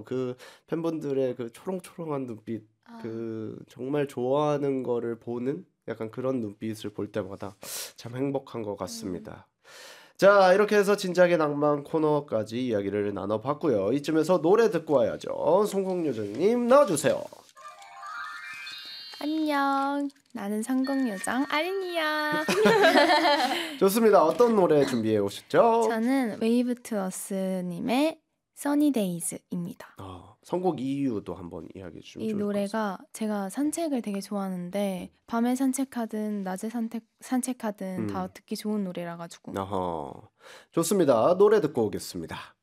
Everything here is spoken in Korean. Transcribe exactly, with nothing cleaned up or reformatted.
같아요. 그 팬분들의 그 초롱초롱한 눈빛, 아. 그 정말 좋아하는 거를 보는 약간 그런 눈빛을 볼 때마다 참 행복한 것 음. 같습니다. 자, 이렇게 해서 진작의 낭만 코너까지 이야기를 나눠봤고요. 이쯤에서 노래 듣고 와야죠. 송곡요정님 나와주세요. 안녕. 나는 성공요정 아린이야. 좋습니다. 어떤 노래 준비해 오셨죠? 저는 웨이브투어스님의 써니데이즈입니다. 어, 선곡 이유도 한번 이야기해 주시면 이 좋을 것 같습니다. 노래가 제가 산책을 되게 좋아하는데 밤에 산책하든 낮에 산책, 산책하든 다 음. 듣기 좋은 노래라 가지고 어허. 좋습니다. 노래 듣고 오겠습니다.